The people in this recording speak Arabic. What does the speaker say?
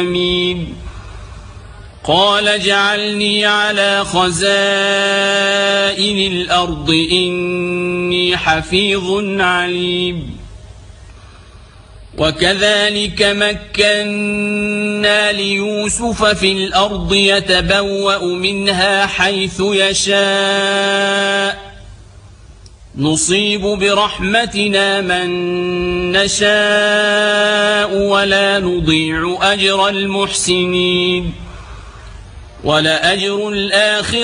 قال اجعلني على خزائن الأرض إني حفيظ عليم وكذلك مكنا ليوسف في الأرض يتبوأ منها حيث يشاء نصيب برحمتنا من نشاء ولا نضيع أجر المحسنين ولأجر الآخرة